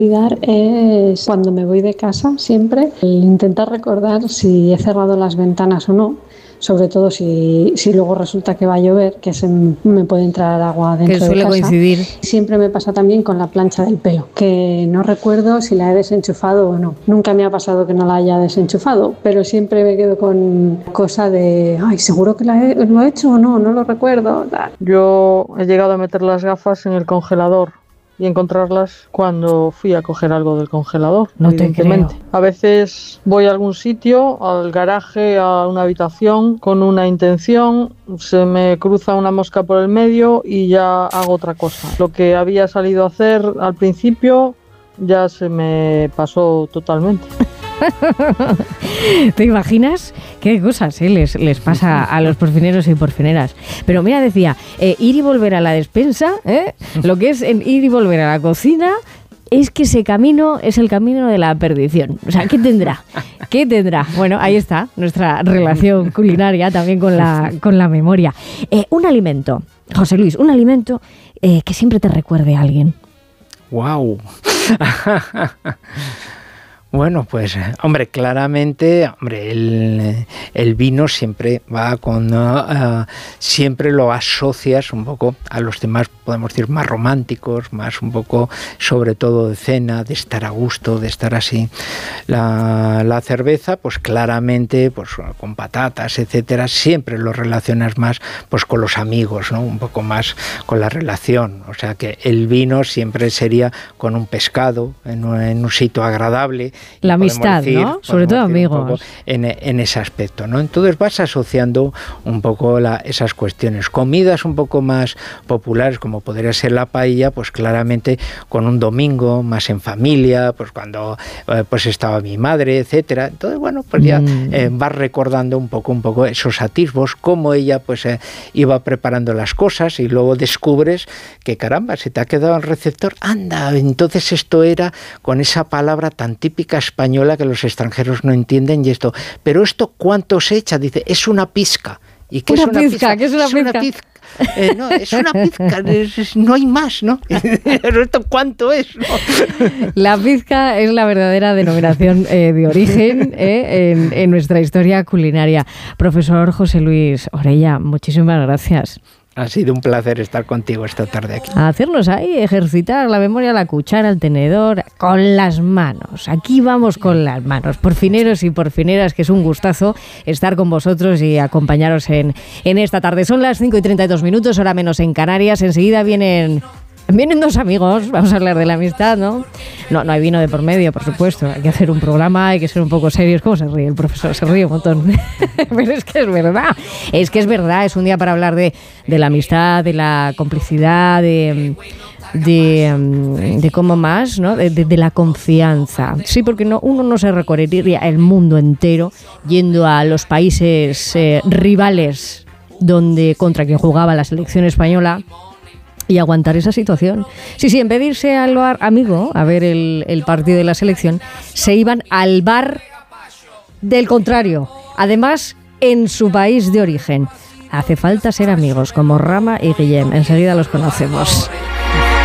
Olvidar es cuando me voy de casa siempre, el intentar recordar si he cerrado las ventanas o no, sobre todo si luego resulta que va a llover, que me puede entrar agua dentro de casa. Que suele coincidir. Siempre me pasa también con la plancha del pelo, que no recuerdo si la he desenchufado o no. Nunca me ha pasado que no la haya desenchufado, pero siempre me quedo con cosa de, ay, seguro que lo he hecho o no, no lo recuerdo. Tal. Yo he llegado a meter las gafas en el congelador y encontrarlas cuando fui a coger algo del congelador. No te creo. A veces voy a algún sitio, al garaje, a una habitación, con una intención, se me cruza una mosca por el medio y ya hago otra cosa. Lo que había salido a hacer al principio ya se me pasó totalmente. ¿Te imaginas qué cosas les pasa a los porfineros y porfineras? Pero mira, decía, ir y volver a la despensa, lo que es ir y volver a la cocina, es que ese camino es el camino de la perdición. O sea, ¿qué tendrá? ¿Qué tendrá? Bueno, ahí está nuestra relación culinaria también con la memoria. Un alimento, José Luis, un alimento que siempre te recuerde a alguien. ¡Wow! Bueno, pues, hombre, claramente, el vino siempre va siempre lo asocias un poco a los temas, podemos decir, más románticos, más un poco, sobre todo de cena, de estar a gusto, de estar así. La cerveza, pues claramente, pues con patatas, etcétera, siempre lo relacionas más, pues con los amigos, ¿no? Un poco más con la relación. O sea que el vino siempre sería con un pescado, en un sitio agradable. La amistad, decir, ¿no? Sobre todo amigos. En ese aspecto, ¿no? Entonces vas asociando un poco esas cuestiones. Comidas un poco más populares, como podría ser la paella, pues claramente con un domingo más en familia, pues cuando pues estaba mi madre, etcétera. Entonces, bueno, pues ya vas recordando un poco esos atisbos, cómo ella pues iba preparando las cosas y luego descubres que caramba, se te ha quedado el receptor. Anda, entonces esto era con esa palabra tan típica española que los extranjeros no entienden y esto. Pero esto, ¿cuánto se echa? Dice, es una pizca. ¿Y qué es una pizca? ¿Qué es una pizca? No, es una pizca, no hay más, ¿no? Pero esto, ¿cuánto es? ¿No? La pizca es la verdadera denominación de origen en nuestra historia culinaria. Profesor José Luis Orella, muchísimas gracias. Ha sido un placer estar contigo esta tarde aquí. A hacernos ahí, ejercitar la memoria, la cuchara, el tenedor, con las manos. Aquí vamos con las manos. Porfineros y porfineras, que es un gustazo estar con vosotros y acompañaros en esta tarde. Son las 5:32, hora menos en Canarias. Enseguida vienen dos amigos, vamos a hablar de la amistad, ¿no? No hay vino de por medio, por supuesto. Hay que hacer un programa, hay que ser un poco serios. ¿Cómo se ríe el profesor? Se ríe un montón. Pero es que es verdad. Es un día para hablar de la amistad, de la complicidad, de cómo más, ¿no? De la confianza. Sí, porque uno no se recorrería el mundo entero yendo a los países rivales contra quien jugaba la selección española y aguantar esa situación. Sí, en vez de irse al bar amigo a ver el partido de la selección, se iban al bar del contrario. Además, en su país de origen. Hace falta ser amigos, como Rama y Guillem. Enseguida los conocemos.